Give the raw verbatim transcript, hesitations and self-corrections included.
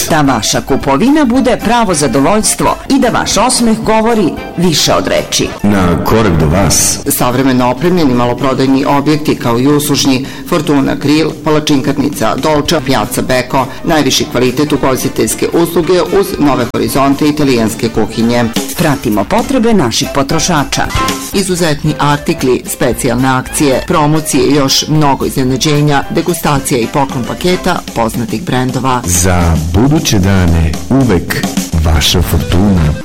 Da vaša kupovina bude pravo zadovoljstvo i da vaš osmeh govori više od reči. Na korak do vas. Savremeno opremljeni maloprodajni objekti kao i uslužni Fortuna Grill, palačinkarnica Dolča, Piazza Beko, najviši kvalitet ugostiteljske usluge uz nove horizonte italijanske kuhinje. Pratimo potrebe naših potrošača. Izuzetni artikli, specijalne akcije, promocije i još mnogo iznenađenja, degustacija i poklon paketa poznatih brendova. Za buduće dane uvek vaša Fortuna.